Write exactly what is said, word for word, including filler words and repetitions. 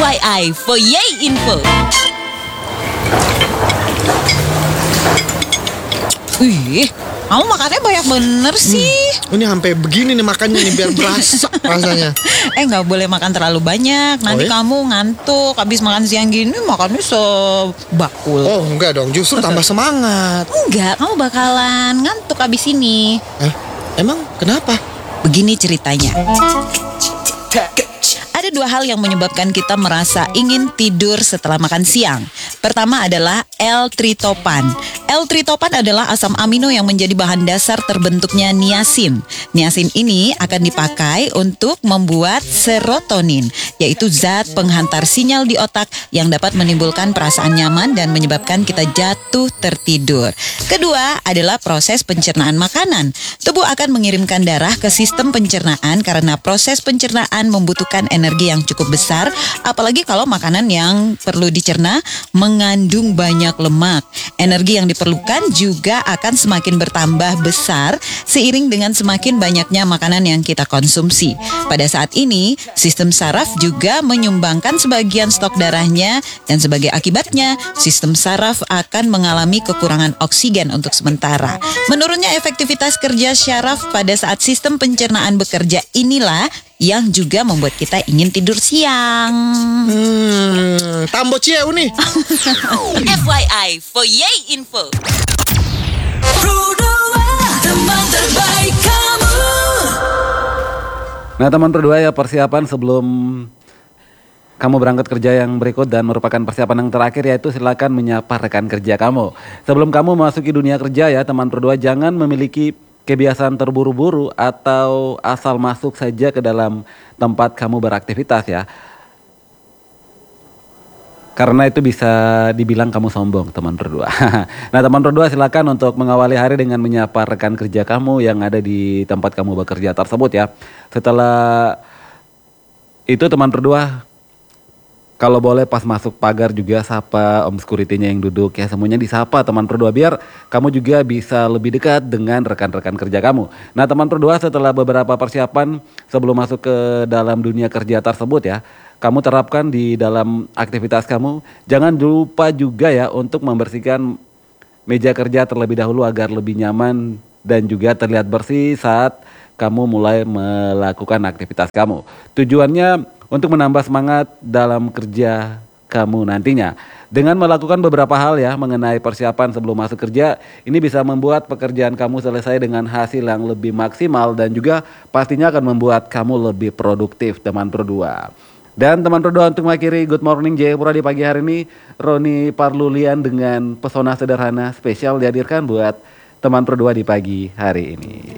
Y I for Yay Info. Wih, kamu makannya banyak bener sih. Hmm, ini sampai begini nih makannya nih biar berasa rasanya. Eh nggak boleh makan terlalu banyak. Nanti Oh, ya? kamu ngantuk. Habis makan siang gini makannya sebakul. Oh enggak dong, justru tambah semangat. Enggak, kamu bakalan ngantuk habis ini. Eh, emang kenapa? Begini ceritanya. Ada dua hal yang menyebabkan kita merasa ingin tidur setelah makan siang. Pertama adalah L-tritopan. L-tritopan adalah asam amino yang menjadi bahan dasar terbentuknya niacin. Niacin ini akan dipakai untuk membuat serotonin, yaitu zat penghantar sinyal di otak yang dapat menimbulkan perasaan nyaman dan menyebabkan kita jatuh tertidur. Kedua adalah proses pencernaan makanan. Tubuh akan mengirimkan darah ke sistem pencernaan karena proses pencernaan membutuhkan energi yang cukup besar, apalagi kalau makanan yang perlu dicerna mengandung banyak lemak. Energi yang diperlukan juga akan semakin bertambah besar seiring dengan semakin banyaknya makanan yang kita konsumsi. Pada saat ini, sistem saraf juga menyumbangkan sebagian stok darahnya dan sebagai akibatnya, sistem saraf akan mengalami kekurangan oksigen untuk sementara. Menurunnya efektivitas kerja syaraf pada saat sistem pencernaan bekerja inilah yang juga membuat kita ingin tidur siang. Hmm, tambo cieu nih. F Y I for Yay Info. Berdua, teman terbaik kamu. Nah teman berdua ya, persiapan sebelum kamu berangkat kerja yang berikut dan merupakan persiapan yang terakhir, yaitu silakan menyapa rekan kerja kamu. Sebelum kamu memasuki dunia kerja ya teman berdua, jangan memiliki kebiasaan terburu-buru atau asal masuk saja ke dalam tempat kamu beraktivitas ya. Karena itu bisa dibilang kamu sombong teman berdua. Nah teman berdua silakan untuk mengawali hari dengan menyapa rekan kerja kamu yang ada di tempat kamu bekerja tersebut ya. Setelah itu teman berdua, kalau boleh pas masuk pagar juga sapa om security-nya yang duduk ya, semuanya disapa teman berdua biar kamu juga bisa lebih dekat dengan rekan-rekan kerja kamu. Nah teman berdua, setelah beberapa persiapan sebelum masuk ke dalam dunia kerja tersebut ya, kamu terapkan di dalam aktivitas kamu. Jangan lupa juga ya untuk membersihkan meja kerja terlebih dahulu agar lebih nyaman dan juga terlihat bersih saat kamu mulai melakukan aktivitas kamu. Tujuannya untuk menambah semangat dalam kerja kamu nantinya. Dengan melakukan beberapa hal ya mengenai persiapan sebelum masuk kerja, ini bisa membuat pekerjaan kamu selesai dengan hasil yang lebih maksimal dan juga pastinya akan membuat kamu lebih produktif teman berdua. Dan teman berdua, untuk mengakhiri Good Morning Jayapura di pagi hari ini, Roni Parlulian dengan pesona sederhana spesial dihadirkan buat teman berdua di pagi hari ini.